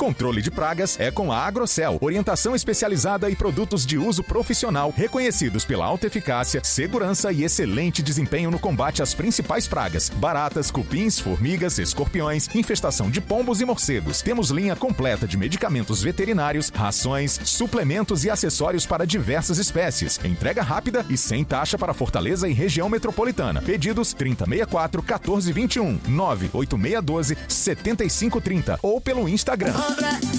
Controle de pragas é com a Agrocel. Orientação especializada e produtos de uso profissional reconhecidos pela alta eficácia, segurança e excelente desempenho no combate às principais pragas: baratas, cupins, formigas, escorpiões, infestação de pombos e morcegos. Temos linha completa de medicamentos veterinários, rações, suplementos e acessórios para diversas espécies. Entrega rápida e sem taxa para Fortaleza e região metropolitana. Pedidos 3064 1421 98612 7530 ou pelo Instagram.